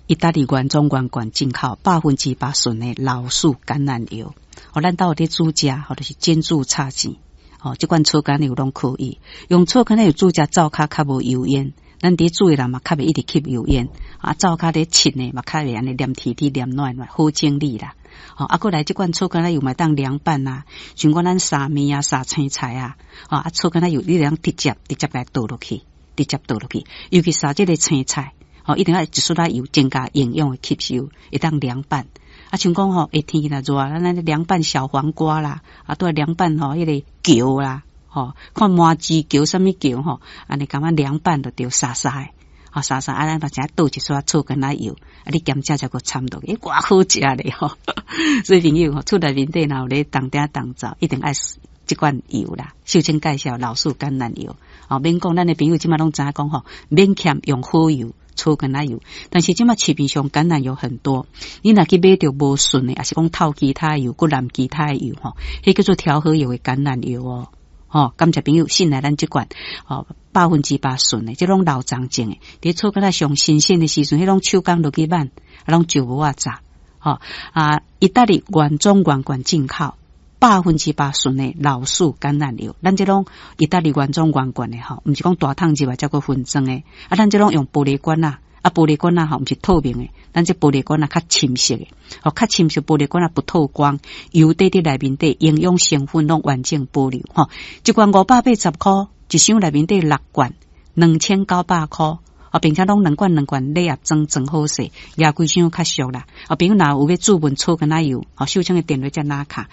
意大利原装原罐进口8%纯的老树橄榄油。咱到底煮食，就是煎煮炒煎。这款醋橄榄油拢可以用醋橄榄油煮食，灶骹较无油烟。咱伫煮的人嘛，较袂一直吸油烟。灶骹咧沁的嘛，较袂安尼黏甜甜黏软软，好整理啦。过来这款醋橄榄油嘛，当凉拌啊，像咱沙面啊、沙青菜啊，醋橄榄油你通直接来倒落去，直接倒落去。尤其沙这个青菜，一定要一撮仔油增加营养的吸收，会当凉拌。像讲夏天若热，咱凉拌小黄瓜啦，都凉拌迄个球啦，看麻糍球什么球安尼感觉凉拌就对沙沙的，沙沙咱把只倒一撮醋橄榄油，你咸食才个掺落去，偌好食咧所以朋友厝内面底若有咧当鼎当灶，一定爱这款油啦。秀清介绍老树橄榄油，免讲咱的朋友即马拢知影讲免欠用好油。醋橄榄油，但是即马市面上橄榄油很多，你若去买到无顺的，还是讲透其他油、搁染其他油迄叫做调和油的橄榄油感谢朋友信赖咱即款8%顺的，即种老长种的，伫醋橄榄上新鲜的时阵，迄种手工落去挽，拢就无炸意大利原装原罐进口。8%纯的老树橄榄油，咱这种意大利原装原罐的毋是讲大桶入来才个分装的，咱这种用玻璃罐玻璃罐毋是透明的，咱这玻璃罐较深色的，较深色玻璃罐不透光，油底内面底营养成分拢完整保留一罐580块，一箱内面底6罐，2900块。并且拢两罐礼盒装好势，压规箱较俗啦。朋友若有要注文醋橄榄油，秀清的电话才拿卡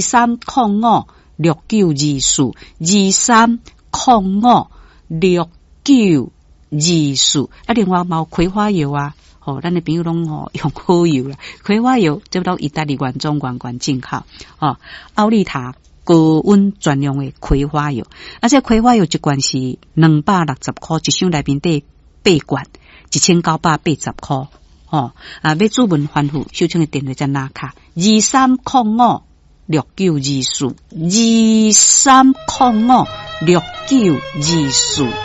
23056924，23056924。另外嘛有葵花油啊，咱的朋友拢用好油啦。葵花油这都意大利原装原罐进口奥利塔高温专用的葵花油，这葵花油一罐是260块，一箱内面底8罐1980块要注文欢呼，秀清的电话在哪卡23056924，23056924。